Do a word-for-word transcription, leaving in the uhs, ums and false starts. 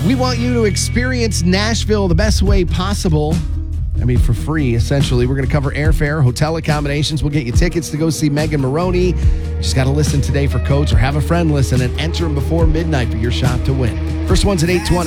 We want you to experience Nashville the best way possible. I mean, for free, essentially. We're going to cover airfare, hotel accommodations. We'll get you tickets to go see Megan Maroney. You just got to listen today for codes or have a friend listen and enter them before midnight for your shot to win. First one's at eight twenty.